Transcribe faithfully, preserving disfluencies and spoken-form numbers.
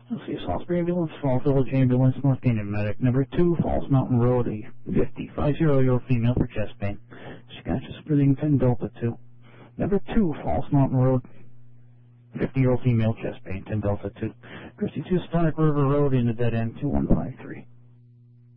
Let's see, Salisbury Ambulance, Falls Village Ambulance, North Canyon Medic. Number two, Falls Mountain Road, a fifty, five-zero-year-old female for chest pain. She got just breathing ten Delta two. Number two, Falls Mountain Road, fifty-year-old female chest pain, ten Delta two. Christie two, Stonic River Road in the dead end, two one five three.